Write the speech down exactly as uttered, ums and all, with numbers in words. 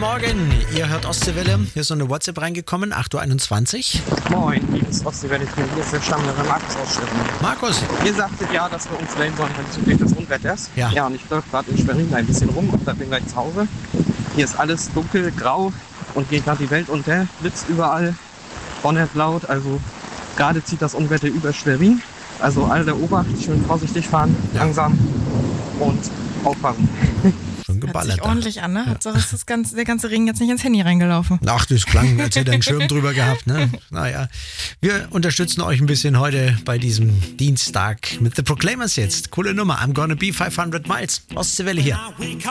Morgen, ihr hört Ostseewelle. Hier ist so eine WhatsApp reingekommen, acht Uhr einundzwanzig. Moin, liebes Ostseewelle, ich bin hier für Stammlehrer Markus aus Schwerin. Markus. Ihr sagtet ja, dass wir uns melden sollen bezüglich des Unwetters. Ja. Ja, und ich läufe gerade in Schwerin ein bisschen rum und da bin gleich zu Hause. Hier ist alles dunkel, grau und geht gerade die Welt unter. Blitzt überall, donnert laut, also gerade zieht das Unwetter über Schwerin. Also alle Obacht, schön vorsichtig fahren, Ja. langsam und aufpassen. Schon Hört geballert. sich ordentlich an, ne? Hauptsache ist das ganze, der ganze Regen jetzt nicht ins Handy reingelaufen. Ach, das klang, als hätte er einen Schirm drüber gehabt. Ne? Naja, wir unterstützen euch ein bisschen heute bei diesem Dienstag mit The Proclaimers jetzt. Coole Nummer. I'm gonna be fünfhundert Miles. Ostseewelle hier.